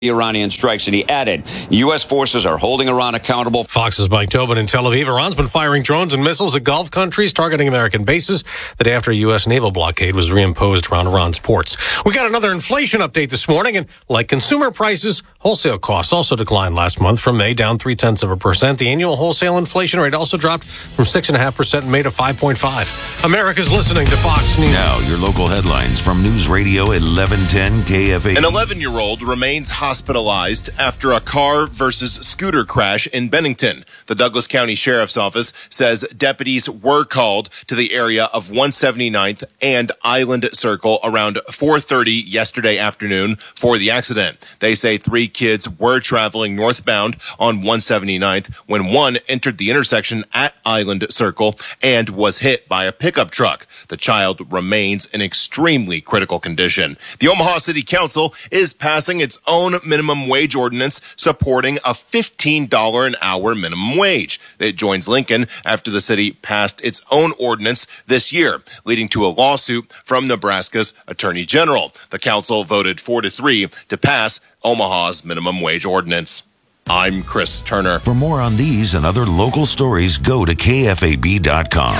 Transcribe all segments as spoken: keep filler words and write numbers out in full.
Iranian strikes, and he added, U S forces are holding Iran accountable. Fox's Mike Tobin in Tel Aviv. Iran's been firing drones and missiles at Gulf countries, targeting American bases the day after a U S naval blockade was reimposed around Iran's ports. We got another inflation update this morning, and like consumer prices, wholesale costs also declined last month from May, down three-tenths of a percent. The annual wholesale inflation rate also dropped from six point five percent in May to five point five. America's listening to Fox News. Now, your local headlines from News Radio eleven ten K F A B. An eleven-year-old remains hospitalized after a car versus scooter crash in Bennington. The Douglas County Sheriff's Office says deputies were called to the area of one seventy-ninth and Island Circle around four thirty yesterday afternoon for the accident. They say three kids were traveling northbound on one seventy-ninth when one entered the intersection at Island Circle and was hit by a pickup truck. The child remains in extremely critical condition. The Omaha City Council is passing its own minimum wage ordinance supporting a fifteen dollars an hour minimum wage. It joins Lincoln after the city passed its own ordinance this year, leading to a lawsuit from Nebraska's Attorney General. The council voted four to three to pass Omaha's minimum wage ordinance. I'm Chris Turner. For more on these and other local stories, go to K F A B dot com.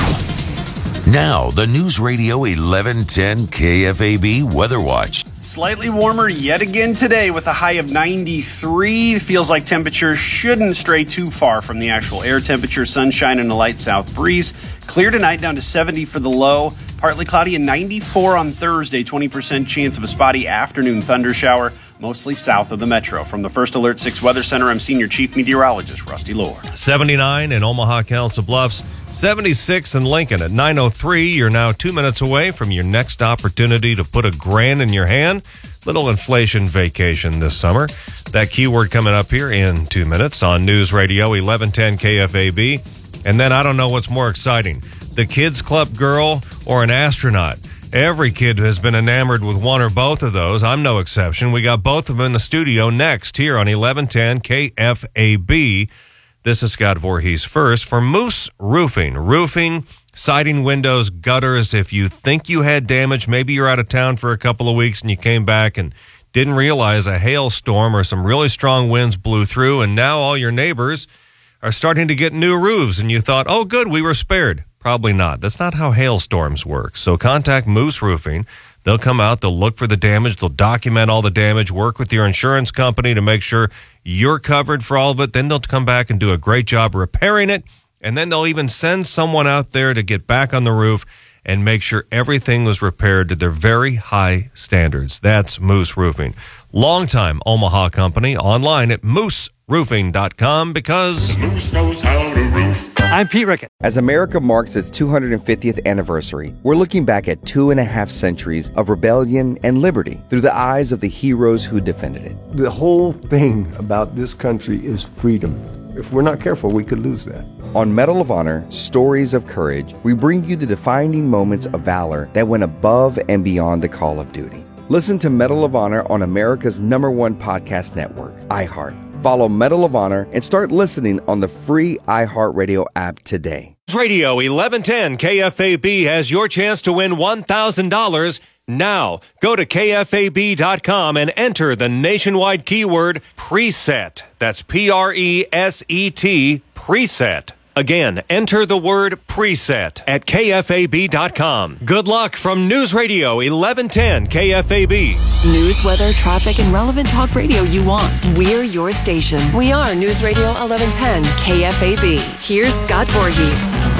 Now, the News Radio eleven ten K F A B Weather Watch. Slightly warmer yet again today with a high of ninety-three. Feels like temperatures shouldn't stray too far from the actual air temperature. Sunshine and a light south breeze. Clear tonight down to seventy for the low. Partly cloudy and ninety-four on Thursday. twenty percent chance of a spotty afternoon thunder shower, mostly south of the metro. From the First Alert six Weather Center, I'm Senior Chief Meteorologist Rusty Lord. seventy-nine in Omaha, Council Bluffs. seventy-six in Lincoln at nine oh three. You're now two minutes away from your next opportunity to put a grand in your hand. Little inflation vacation this summer. That keyword coming up here in two minutes on News Radio eleven ten K F A B. And then I don't know what's more exciting, the kids club girl or an astronaut. Every kid has been enamored with one or both of those. I'm no exception. We got both of them in the studio next here on eleven ten K F A B. This is Scott Voorhees first for Moose Roofing. Roofing, siding, windows, gutters. If you think you had damage, maybe you're out of town for a couple of weeks and you came back and didn't realize a hailstorm or some really strong winds blew through, and now all your neighbors are starting to get new roofs, and you thought, oh, good, we were spared. Probably not. That's not how hailstorms work. So contact Moose Roofing. They'll come out, they'll look for the damage, they'll document all the damage, work with your insurance company to make sure you're covered for all of it. Then they'll come back and do a great job repairing it, and then they'll even send someone out there to get back on the roof and make sure everything was repaired to their very high standards. That's Moose Roofing. Longtime Omaha company, online at moose roofing dot com, because Moose knows how to roof. I'm Pete Rickett. As America marks its two hundred fiftieth anniversary, we're looking back at two and a half centuries of rebellion and liberty through the eyes of the heroes who defended it. The whole thing about this country is freedom. If we're not careful, we could lose that. On Medal of Honor, Stories of Courage, we bring you the defining moments of valor that went above and beyond the call of duty. Listen to Medal of Honor on America's number one podcast network, iHeart. Follow Medal of Honor and start listening on the free iHeartRadio app today. Radio eleven ten K F A B has your chance to win one thousand dollars now. Go to K F A B dot com and enter the nationwide keyword preset. That's P R E S E T, preset. Again, enter the word preset at K F A B dot com. Good luck from News Radio eleven ten K F A B. News, weather, traffic, and relevant talk radio you want. We're your station. We are News Radio eleven ten K F A B. Here's Scott Voorhees.